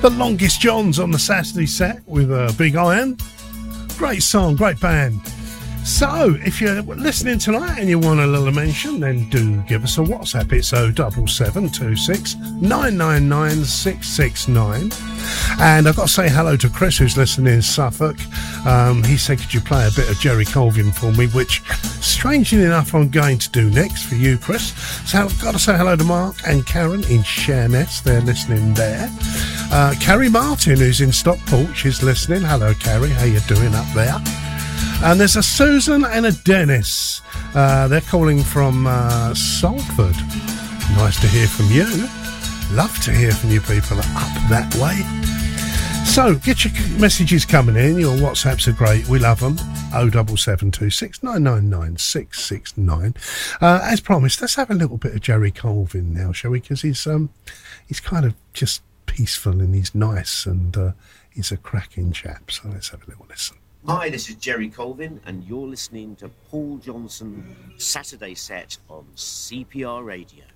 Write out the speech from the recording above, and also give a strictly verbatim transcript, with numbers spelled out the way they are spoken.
The Longest Johns on the Saturday set with uh, Big Iron. Great song, great band. So, if you're listening tonight and you want a little mention, then do give us a WhatsApp. It's oh seven seven two six nine nine nine six six nine. And I've got to say hello to Chris, who's listening in Suffolk. Um, he said, could you play a bit of Jerry Colvin for me, which, strangely enough, I'm going to do next for you, Chris. So I've got to say hello to Mark and Karen in Sheerness. They're listening there. Uh, Carrie Martin, who's in Stockport, she's listening. Hello, Carrie. How you doing up there? And there's a Susan and a Dennis. Uh, they're calling from uh, Salford. Nice to hear from you. Love to hear from you people up that way. So, get your messages coming in. Your WhatsApps are great. We love them. oh seven seven two six nine nine nine six six nine. Uh, as promised, let's have a little bit of Jerry Colvin now, shall we? Because he's, um, he's kind of just peaceful and he's nice and uh, he's a cracking chap. So let's have a little listen. Hi, this is Jerry Colvin, and you're listening to Paul Johnson Saturday Set on C P R Radio.